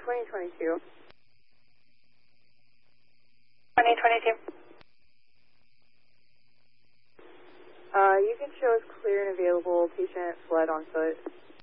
2022. 2022. You can show us clear and available, patient fled on foot.